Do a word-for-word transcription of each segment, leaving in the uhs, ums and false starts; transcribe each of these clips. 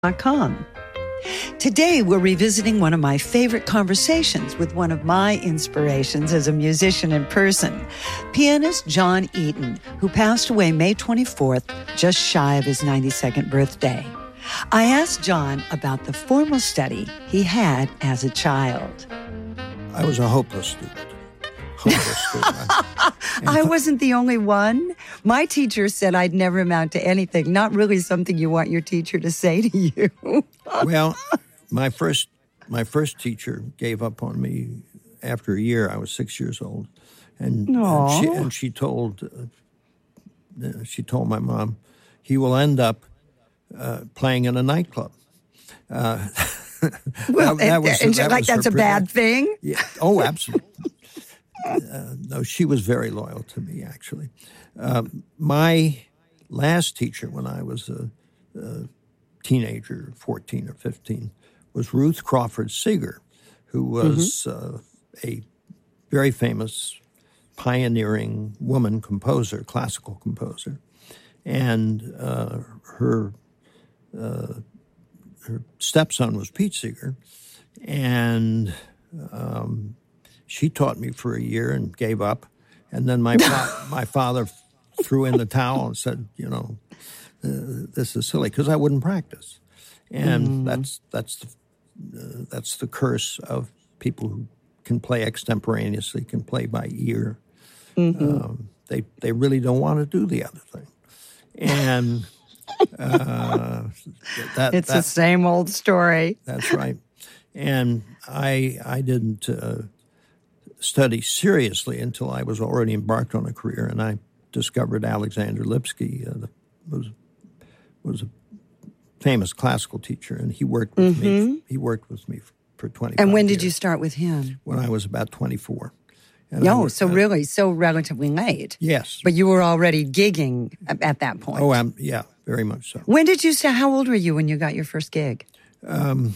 dot com. Today, we're revisiting one of my favorite conversations with one of my inspirations as a musician in person, pianist John Eaton, who passed away May twenty-fourth, just shy of his ninety-second birthday. I asked John about the formal study he had as a child. I was a hopeless student. Hopeless student. I wasn't the only one. My teacher said I'd never amount to anything. Not really something you want your teacher to say to you. Well, my first my first teacher gave up on me after a year. I was six years old, and, and she and she told uh, she told my mom, he will end up uh, playing in a nightclub. Uh, well, that, that was, and that like that's a bad thing. Yeah. Oh, absolutely. Uh, no, she was very loyal to me, actually. Uh, my last teacher when I was a, a teenager, fourteen or fifteen, was Ruth Crawford Seeger, who was mm-hmm. uh, a very famous, pioneering woman composer, classical composer. And uh, her, uh, her stepson was Pete Seeger, and... Um, She taught me for a year and gave up. And then my fa- my father threw in the towel and said, you know, uh, this is silly, because I wouldn't practice. And mm. that's that's the, uh, that's the curse of people who can play extemporaneously, can play by ear. Mm-hmm. Um, they, they really don't want to do the other thing. And uh, that, it's that, the same old story. That's right. And I I didn't... Uh, study seriously until I was already embarked on a career, and I discovered Alexander Lipsky uh, was was a famous classical teacher, and he worked with mm-hmm. me. He worked with me for twenty. And when years. did you start with him? When I was about twenty-four. No, so uh, really, so relatively late. Yes, but you were already gigging at that point. Oh, um, yeah, very much so. When did you start? How old were you when you got your first gig? Um,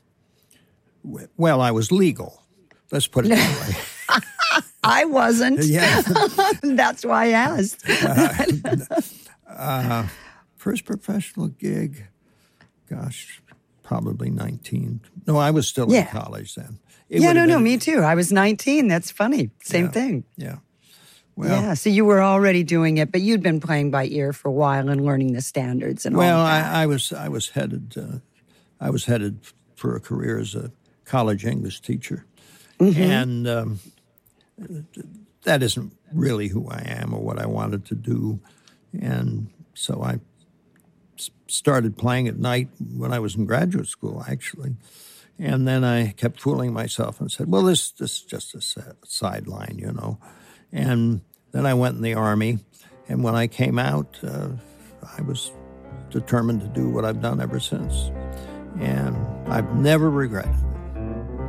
well, I was legal. Let's put it that way. I wasn't. Yeah. That's why I asked. uh, uh, first professional gig, gosh, probably nineteen. No, I was still yeah. in college then. It yeah, no, been, no, me too. I was nineteen. That's funny. Same yeah, thing. Yeah. Well, yeah, so you were already doing it, but you'd been playing by ear for a while and learning the standards and well, all that. Well, I, I was I was headed uh, I was headed for a career as a college English teacher. Mm-hmm. And um, that isn't really who I am or what I wanted to do. And so I started playing at night when I was in graduate school, actually. And then I kept fooling myself and said, well, this, this is just a sideline, you know. And then I went in the Army. And when I came out, uh, I was determined to do what I've done ever since. And I've never regretted it.